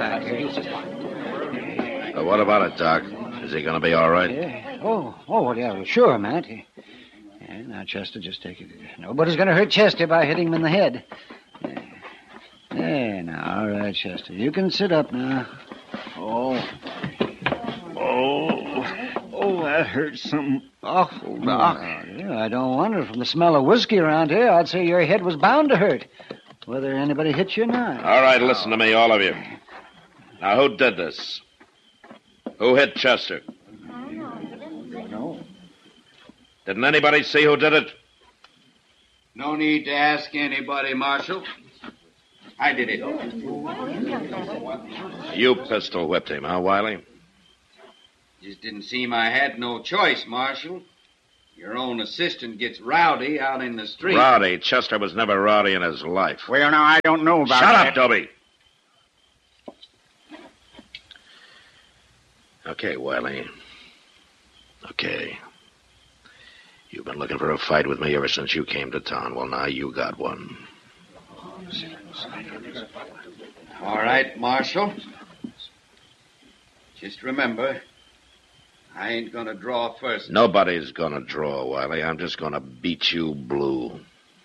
back here. What about it, Doc? Is he going to be all right? Yeah. Well, yeah, sure, Matt. Yeah, now, Chester, just take it. Nobody's going to hurt Chester by hitting him in the head. There, now, all right, Chester. You can sit up now. Oh, that hurts some awful, Doc. Yeah, I don't wonder. From the smell of whiskey around here, I'd say your head was bound to hurt, whether anybody hit you or not. All right, listen to me, all of you. Now, who did this? Who hit Chester? No. Didn't anybody see who did it? No need to ask anybody, Marshal. I did it. You pistol whipped him, huh, Wiley? Just didn't seem I had no choice, Marshal. Your own assistant gets rowdy out in the street. Rowdy? Chester was never rowdy in his life. Well, now, I don't know about Shut that. up, Dobie. Okay, Wiley. Okay. You've been looking for a fight with me ever since you came to town. Well, now you got one. All right, Marshal. Just remember, I ain't gonna draw first. Nobody's gonna draw, Wiley. I'm just gonna beat you blue.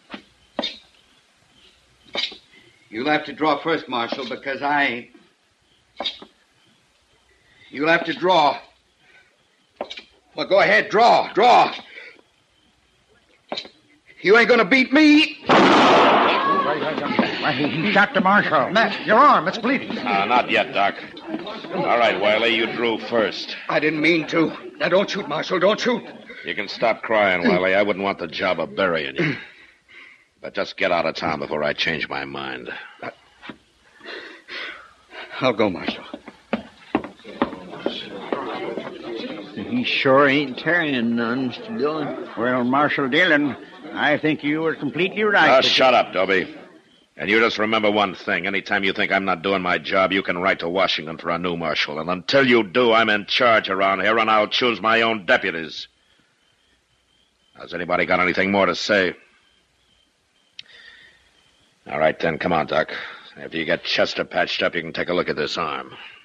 You'll have to draw first, Marshal, because I ain't. You'll have to draw. Well, go ahead, draw. You ain't gonna beat me. He shot the Marshal. Matt, your arm, it's bleeding. Not yet, Doc. All right, Wiley, you drew first. I didn't mean to. Now, don't shoot, Marshal, don't shoot. You can stop crying, Wiley. I wouldn't want the job of burying you. But just get out of town before I change my mind. I'll go, Marshal. He sure ain't carrying none, Mr. Dillon. Well, Marshal Dillon, I think you were completely right. Shut up, Dobie. And you just remember one thing. Anytime you think I'm not doing my job, you can write to Washington for a new marshal. And until you do, I'm in charge around here, and I'll choose my own deputies. Has anybody got anything more to say? All right, then. Come on, Doc. After you get Chester patched up, you can take a look at this arm.